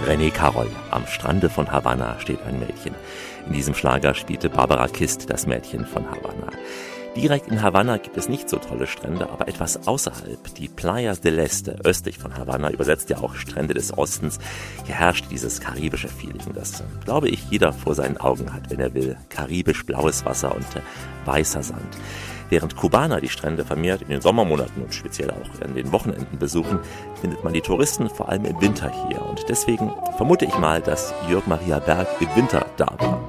René Carroll. Am Strande von Havanna steht ein Mädchen. In diesem Schlager spielte Barbara Kist das Mädchen von Havanna. Direkt in Havanna gibt es nicht so tolle Strände, aber etwas außerhalb, die Playas del Este, östlich von Havanna, übersetzt ja auch Strände des Ostens. Hier herrscht dieses karibische Feeling, das, glaube ich, jeder vor seinen Augen hat, wenn er will. Karibisch blaues Wasser und weißer Sand. Während Kubaner die Strände vermehrt in den Sommermonaten und speziell auch an den Wochenenden besuchen, findet man die Touristen vor allem im Winter hier. Und deswegen vermute ich mal, dass Jörg Maria Berg im Winter da war.